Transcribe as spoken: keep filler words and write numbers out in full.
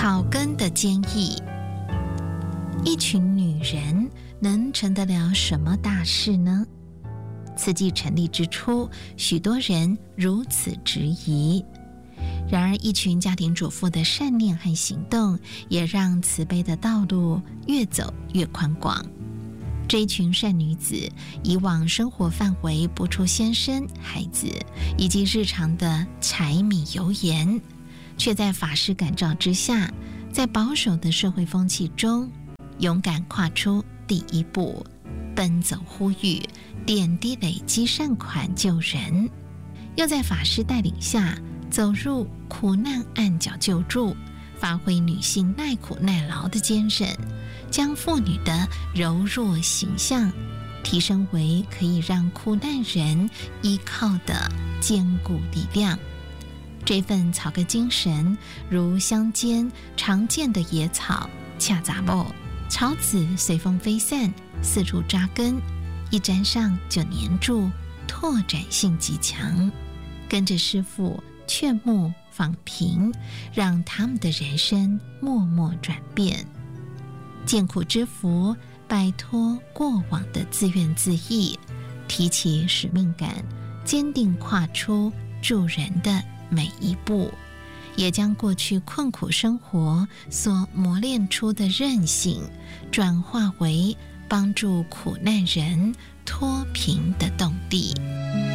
草根的坚毅。一群女人能成得了什么大事呢？慈济成立之初，许多人如此质疑。然而，一群家庭主妇的善念和行动，也让慈悲的道路越走越宽广。这一群善女子，以往生活范围不出先生、孩子以及日常的柴米油盐，却在法师感召之下，在保守的社会风气中，勇敢跨出第一步，奔走呼吁，点滴累积善款救人，又在法师带领下走入苦难暗角救助，发挥女性耐苦耐劳的坚韧，将妇女的柔弱形象提升为可以让苦难人依靠的坚固力量。这份草根精神，如乡间常见的野草、恰杂木、草籽随风飞散，四处扎根，一沾上就黏住，拓展性极强。跟着师父劝募访贫，让他们的人生默默转变。见苦知福，摆脱过往的自怨自艾，提起使命感，坚定跨出助人的每一步，也将过去困苦生活所磨练出的韧性，转化为帮助苦难人脱贫的动力。